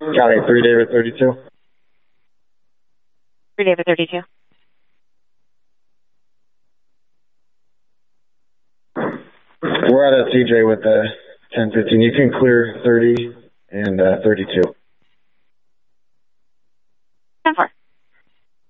Cali 3 David 32. 3 David 32. We're at a CJ with 1015. You can clear 30 and 32.